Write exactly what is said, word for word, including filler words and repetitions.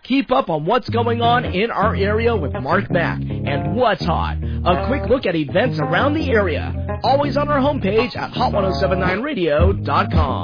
Keep up on what's going on in our area with Mark Mack and What's Hot, a quick look at events around the area. Always on our homepage at hot ten seventy-nine radio dot com.